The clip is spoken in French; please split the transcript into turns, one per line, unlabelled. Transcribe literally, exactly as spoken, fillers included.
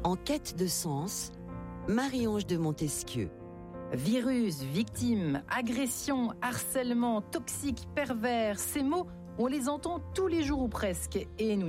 En quête de sens, Marie-Ange de Montesquieu.
Virus, victime, agression, harcèlement, toxique, pervers, ces mots, on les entend tous les jours ou presque et nous